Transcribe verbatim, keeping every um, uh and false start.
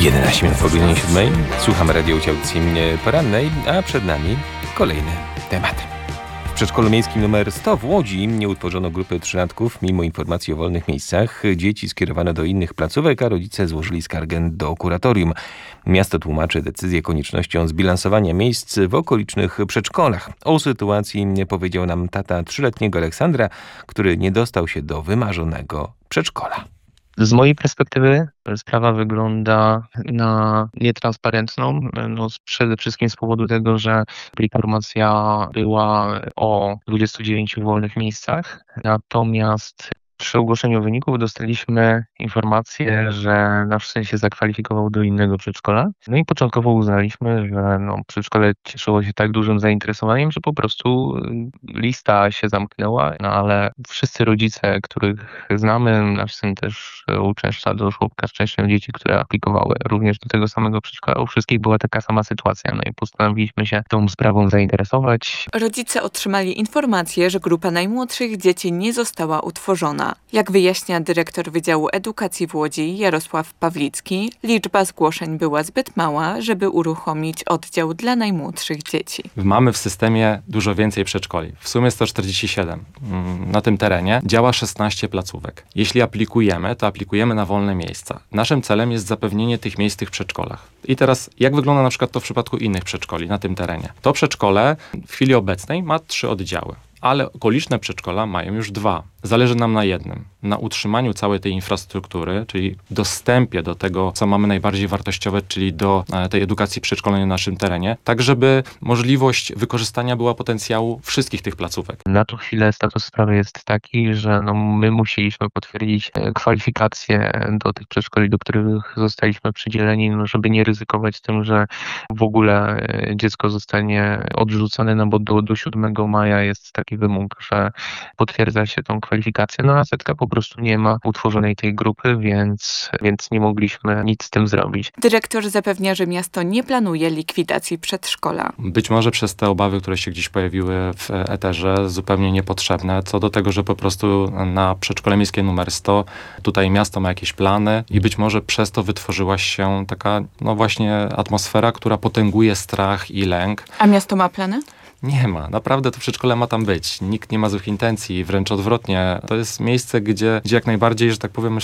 jedenaście minut po godzinie siódmej. Słuchamy radiowej audycji porannej, a przed nami kolejny temat. W przedszkolu miejskim numer sto w Łodzi nie utworzono grupy trzylatków mimo informacji o wolnych miejscach. Dzieci skierowane do innych placówek, a rodzice złożyli skargę do kuratorium. Miasto tłumaczy decyzję koniecznością zbilansowania miejsc w okolicznych przedszkolach. O sytuacji powiedział nam tata trzyletniego Aleksandra, który nie dostał się do wymarzonego przedszkola. Z mojej perspektywy sprawa wygląda na nietransparentną, no przede wszystkim z powodu tego, że informacja była o dwudziestu dziewięciu wolnych miejscach, natomiast przy ogłoszeniu wyników dostaliśmy informację, że nasz syn się zakwalifikował do innego przedszkola. No i początkowo uznaliśmy, że no, przedszkole cieszyło się tak dużym zainteresowaniem, że po prostu lista się zamknęła, no ale wszyscy rodzice, których znamy, nasz syn też uczęszcza do żłobka z częścią dzieci, które aplikowały również do tego samego przedszkola. U wszystkich była taka sama sytuacja, no i postanowiliśmy się tą sprawą zainteresować. Rodzice otrzymali informację, że grupa najmłodszych dzieci nie została utworzona. Jak wyjaśnia dyrektor Wydziału Edukacji w Łodzi Jarosław Pawlicki, liczba zgłoszeń była zbyt mała, żeby uruchomić oddział dla najmłodszych dzieci. Mamy w systemie dużo więcej przedszkoli. W sumie sto czterdzieści siedem. Na tym terenie działa szesnaście placówek. Jeśli aplikujemy, to aplikujemy na wolne miejsca. Naszym celem jest zapewnienie tych miejsc w tych przedszkolach. I teraz, jak wygląda na przykład to w przypadku innych przedszkoli na tym terenie? To przedszkole w chwili obecnej ma trzy oddziały, ale okoliczne przedszkola mają już dwa. Zależy nam na jednym, na utrzymaniu całej tej infrastruktury, czyli dostępie do tego, co mamy najbardziej wartościowe, czyli do tej edukacji przedszkolnej na naszym terenie, tak żeby możliwość wykorzystania była potencjału wszystkich tych placówek. Na tą chwilę status sprawy jest taki, że no my musieliśmy potwierdzić kwalifikacje do tych przedszkoli, do których zostaliśmy przydzieleni, no żeby nie ryzykować tym, że w ogóle dziecko zostanie odrzucone, no bo do, do siódmego maja jest taki wymóg, że potwierdza się tą kwalifikację, no a setka po prostu nie ma utworzonej tej grupy, więc, więc nie mogliśmy nic z tym zrobić. Dyrektor zapewnia, że miasto nie planuje likwidacji przedszkola. Być może przez te obawy, które się gdzieś pojawiły w eterze, zupełnie niepotrzebne, co do tego, że po prostu na przedszkole miejskie numer sto tutaj miasto ma jakieś plany i być może przez to wytworzyła się taka no właśnie atmosfera, która potęguje strach i lęk. A miasto ma plany? Nie ma. Naprawdę to przedszkole ma tam być. Nikt nie ma złych intencji, wręcz odwrotnie. To jest miejsce, gdzie, gdzie jak najbardziej, że tak powiem,